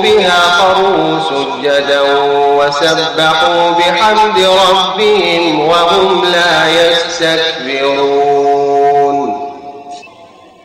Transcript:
بها خروا سجدا وسبحوا بحمد ربهم وهم لا يستكبرون.